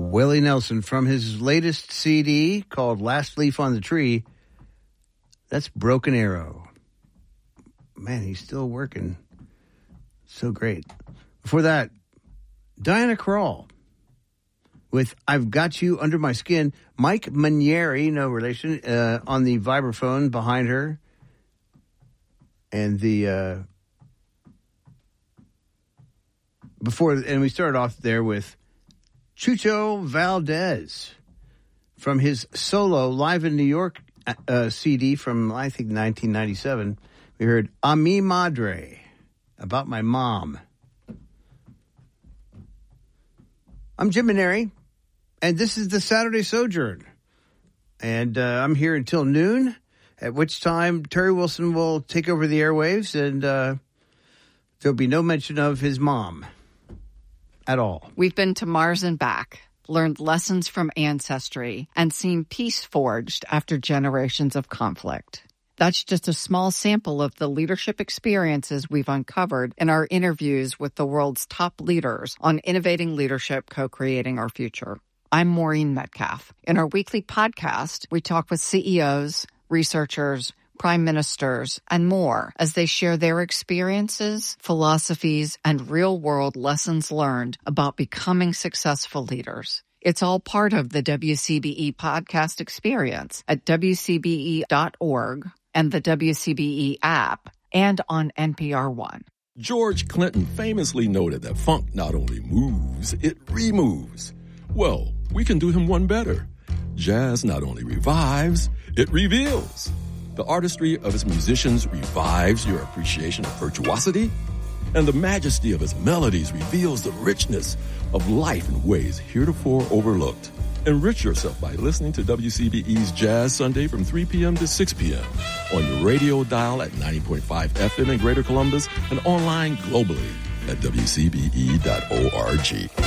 Willie Nelson from his latest CD called Last Leaf on the Tree. That's Broken Arrow. Man, he's still working. So great. Before that, Diana Krall with I've Got You Under My Skin. Mike Manieri, no relation, on the vibraphone behind her. And the we started off there with Chucho Valdez from his solo Live in New York CD from, I think, 1997. We heard A Mi Madre, about my mom. I'm Jim Maneri, and this is the Saturday Sojourn. And I'm here until noon, at which time Terry Wilson will take over the airwaves, and there'll be no mention of his mom at all. We've been to Mars and back, learned lessons from ancestry, and seen peace forged after generations of conflict. That's just a small sample of the leadership experiences we've uncovered in our interviews with the world's top leaders on innovating leadership, co-creating our future. I'm Maureen Metcalf. In our weekly podcast, we talk with CEOs, researchers, prime ministers, and more as they share their experiences, philosophies, and real-world lessons learned about becoming successful leaders. It's all part of the WCBE podcast experience at WCBE.org and the WCBE app and on NPR One. George Clinton famously noted that funk not only moves, it removes. Well, we can do him one better. Jazz not only revives, it reveals. The artistry of its musicians revives your appreciation of virtuosity, and the majesty of his melodies reveals the richness of life in ways heretofore overlooked. Enrich yourself by listening to WCBE's Jazz Sunday from 3 p.m. to 6 p.m. on your radio dial at 90.5 FM in Greater Columbus and online globally at WCBE.org.